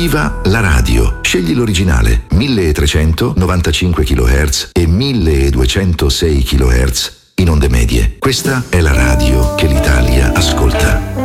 Viva la radio. Scegli l'originale 1395 kHz e 1206 kHz in onde medie. Questa è la radio che l'Italia ascolta.